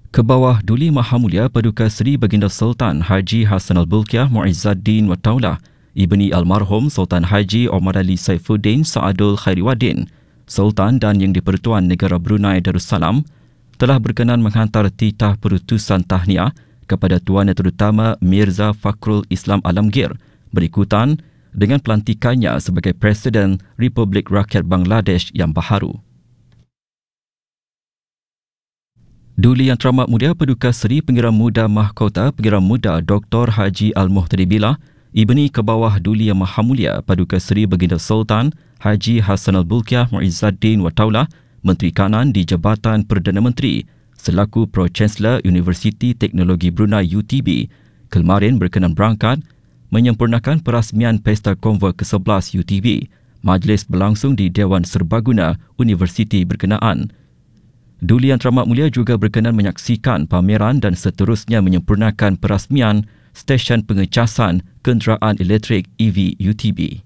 Kebawah Duli Maha Mulia Paduka Seri Baginda Sultan Haji Hassanal Bolkiah Muizzaddin wa Taulah Ibni Almarhum Sultan Haji Omar Ali Saifuddin Saadul Khairiwaddin, Sultan dan Yang di-Pertuan Negara Brunei Darussalam telah berkenan menghantar titah perutusan tahniah kepada Tuan Yang Terutama Mirza Fakhrul Islam Alamgir berikutan dengan pelantikannya sebagai Presiden Republik Rakyat Bangladesh yang baharu. Duli Yang Teramat Mulia Paduka Seri Pengiram Muda Mahkota Pengiram Muda Dr. Haji Al-Muhtadi Billah Ibni Kebawah Duli Yang Maha Mulia Paduka Seri Baginda Sultan Haji Hassanal Bolkiah Muizzaddin wa Taulah Menteri Kanan di Jabatan Perdana Menteri selaku Pro-Chancellor Universiti Teknologi Brunei UTB kemarin berkenan berangkat menyempurnakan perasmian Pesta Konvoi ke-11 UTB. Majlis berlangsung di Dewan Serbaguna Universiti berkenaan. Duli Yang Teramat Mulia juga berkenan menyaksikan pameran dan seterusnya menyempurnakan perasmian stesen pengecasan kenderaan elektrik EV UTB.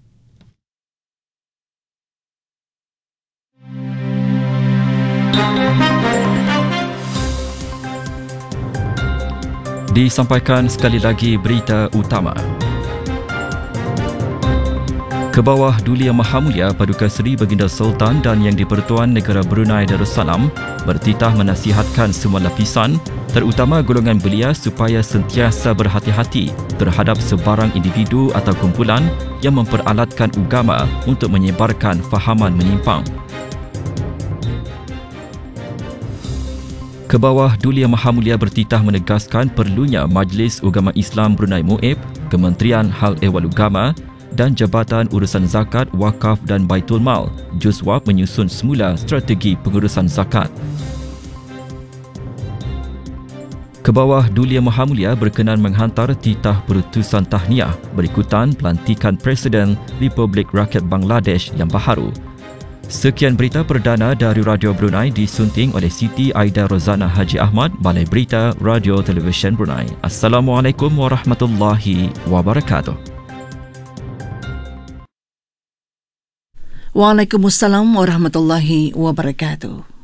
Disampaikan sekali lagi berita utama. Kebawah Duli Yang Maha Mulia Paduka Seri Baginda Sultan dan Yang di-Pertuan Negara Brunei Darussalam bertitah menasihatkan semua lapisan terutama golongan belia supaya sentiasa berhati-hati terhadap sebarang individu atau kumpulan yang memperalatkan agama untuk menyebarkan fahaman menyimpang. Kebawah Duli Yang Maha Mulia bertitah menegaskan perlunya Majlis Ugama Islam Brunei MUIB, Kementerian Hal Ehwal Ugama dan Jabatan Urusan Zakat, Wakaf dan Baitul Mal JUSWAP menyusun semula strategi pengurusan zakat. Kebawah Duli Yang Maha Mulia berkenan menghantar titah perutusan tahniah berikutan pelantikan Presiden Republik Rakyat Bangladesh yang baharu. Sekian berita perdana dari Radio Brunei disunting oleh Siti Aida Rozana Haji Ahmad, Balai Berita Radio Televisyen Brunei. Assalamualaikum warahmatullahi wabarakatuh. Waalaikumsalam warahmatullahi wabarakatuh.